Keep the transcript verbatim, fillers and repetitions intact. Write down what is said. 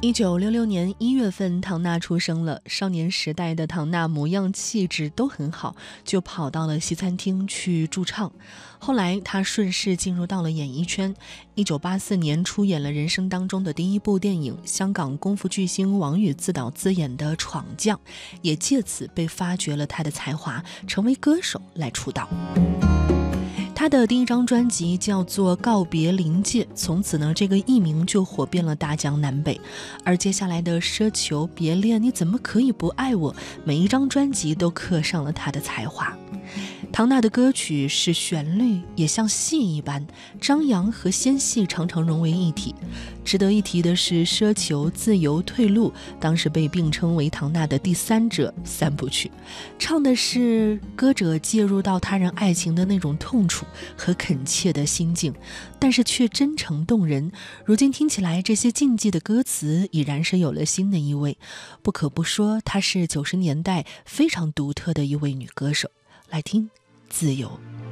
一九六六年一月份，唐娜出生了。少年时代的唐娜模样气质都很好，就跑到了西餐厅去驻唱。后来她顺势进入到了演艺圈。一九八四年出演了人生当中的第一部电影，香港功夫巨星王羽自导自演的《闯将》，也借此被发掘了她的才华，成为歌手来出道。他的第一张专辑叫做《告别临界》，从此呢，这个艺名就火遍了大江南北。而接下来的《奢求》《别恋》《你怎么可以不爱我》，每一张专辑都刻上了他的才华。唐娜的歌曲是旋律也像戏一般，张扬和纤细常常融为一体。值得一提的是《奢求》《自由》《退路》，当时被并称为唐娜的第三者三部曲，唱的是歌者介入到他人爱情的那种痛楚和恳切的心境，但是却真诚动人。如今听起来，这些禁忌的歌词已然是有了新的意味。不可不说，她是九十年代非常独特的一位女歌手。来听《自由》。